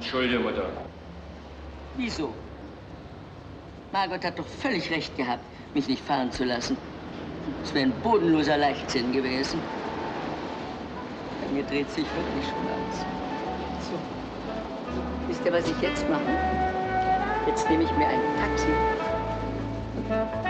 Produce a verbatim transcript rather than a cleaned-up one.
Entschuldige, Mutter. Wieso? Margot hat doch völlig recht gehabt, mich nicht fahren zu lassen. Es wäre ein bodenloser Leichtsinn gewesen. Bei mir dreht sich wirklich schon alles. So. Wisst ihr, was ich jetzt mache? Jetzt nehme ich mir ein Taxi.